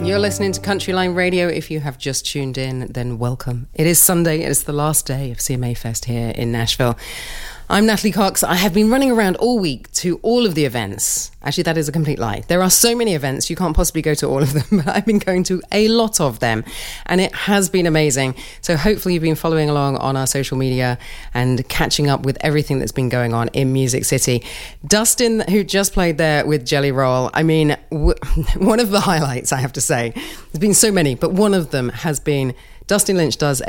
You're listening to Country Line Radio. If you have just tuned in, then welcome. It is Sunday. It is the last day of CMA Fest here in Nashville. I'm Natalie Cox. I have been running around all week to all of the events. Actually, that is a complete lie. There are so many events, you can't possibly go to all of them, but I've been going to a lot of them, and it has been amazing. So hopefully you've been following along on our social media and catching up with everything that's been going on in Music City. Dustin, who just played there with Jelly Roll, I mean, one of the highlights, I have to say. There's been so many, but one of them has been Dustin Lynch does